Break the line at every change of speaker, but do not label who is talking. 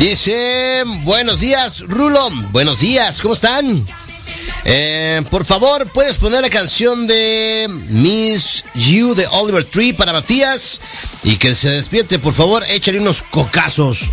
Dice, buenos días, Rulo. Buenos días, ¿cómo están? Por favor, ¿puedes poner la canción de Miss You de Oliver Tree para Matías? Y que se despierte, por favor, échale unos cocazos.